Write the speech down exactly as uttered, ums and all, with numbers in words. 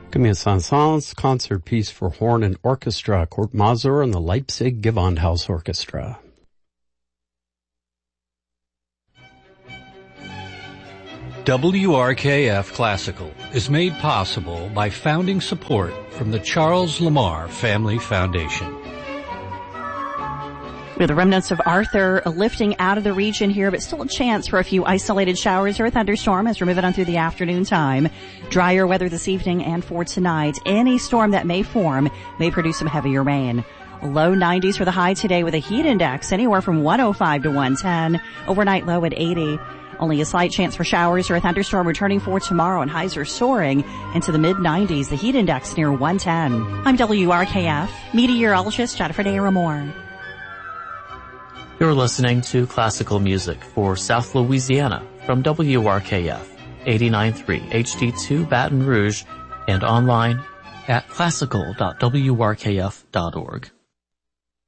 Give me a Saint-Saëns concert piece for horn and orchestra, Kurt Masur and the Leipzig Gewandhaus Orchestra. W R K F Classical is made possible by founding support from the Charles Lamar Family Foundation. With the remnants of Arthur lifting out of the region here, but still a chance for a few isolated showers or a thunderstorm as we're moving on through the afternoon time. Drier weather this evening and for tonight. Any storm that may form may produce some heavier rain. Low nineties for the high today with a heat index anywhere from one oh five to one ten. Overnight low at eighty. Only a slight chance for showers or a thunderstorm returning for tomorrow, and highs are soaring into the mid nineties. The heat index near one ten. I'm W R K F meteorologist Jennifer Daramore. You're listening to classical music for South Louisiana from W R K F eighty-nine point three H D two Baton Rouge and online at classical dot w r k f dot org.